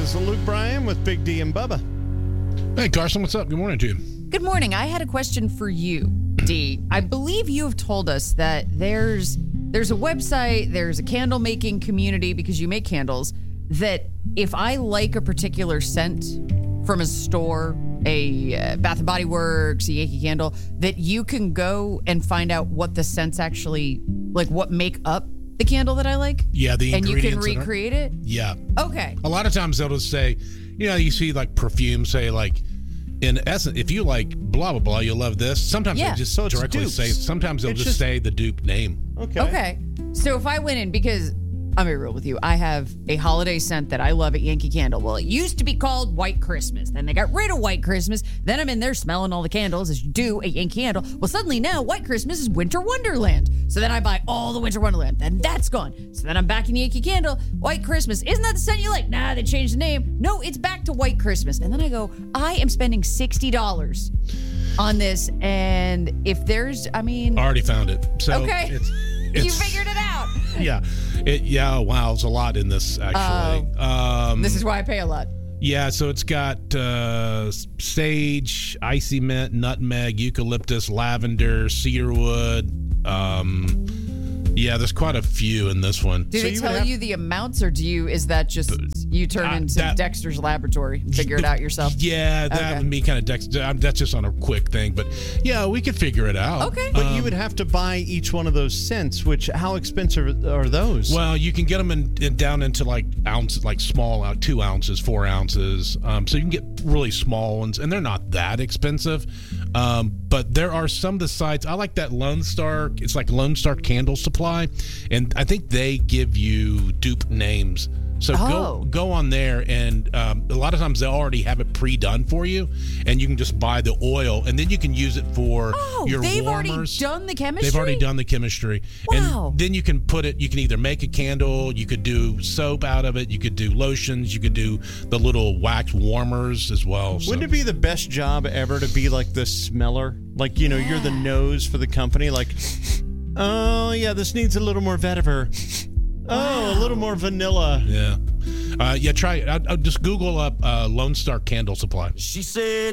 is Luke Bryan with Big D and Bubba. Hey, Carson, what's up? Good morning to you. Good morning. I had a question for you, D. I believe you have told us that there's a website, there's a candle making community because you make candles, that if I like a particular scent from a store, a Bath and Body Works, a Yankee Candle, that you can go and find out what the scents actually, like what make up the candle that I like? Yeah, the ingredients. And you can recreate it? Yeah. Okay. A lot of times they'll just say, you see like perfume, say like, in essence, if you like blah, blah, blah, you'll love this. Sometimes they just directly say, sometimes they'll just say the dupe name. Okay. So if I went in, because I'm going to be real with you, I have a holiday scent that I love at Yankee Candle. Well, it used to be called White Christmas. Then they got rid of White Christmas. Then I'm in there smelling all the candles as you do at Yankee Candle. Well, suddenly now White Christmas is Winter Wonderland. So then I buy all the Winter Wonderland. Then that's gone. So then I'm back in Yankee Candle. White Christmas. Isn't that the scent you like? Nah, they changed the name. No, it's back to White Christmas. And then I go, I am spending $60 on this. And if there's, Already found it. So okay. You figured it out. Yeah. Wow. It's a lot in this, actually. This is why I pay a lot. Yeah. So it's got sage, icy mint, nutmeg, eucalyptus, lavender, cedarwood. Yeah, there's quite a few in this one. Do they tell you the amounts, or is that just you turn into Dexter's laboratory and figure it out yourself? Yeah, that would be kind of Dexter. That's just on a quick thing, but yeah, we could figure it out. Okay. But you would have to buy each one of those scents, how expensive are those? Well, you can get them down into like ounces, like small, 2 ounces, 4 ounces. So you can get really small ones, and they're not that expensive. But there are some of the sites. I like that Lone Star. It's like Lone Star Candle Supply, and I think they give you dupe names. So go on there, and a lot of times they already have it pre-done for you, and you can just buy the oil, and then you can use it for your they've warmers. Already done the chemistry? They've already done the chemistry. Wow. And then you can put it, you can either make a candle, you could do soap out of it, you could do lotions, you could do the little wax warmers as well. Wouldn't it be the best job ever to be like the smeller? Like, you're the nose for the company. Like, oh, yeah, this needs a little more vetiver. Oh, a little more vanilla. Yeah. Try it. I'll just Google up Lone Star Candle Supply. She said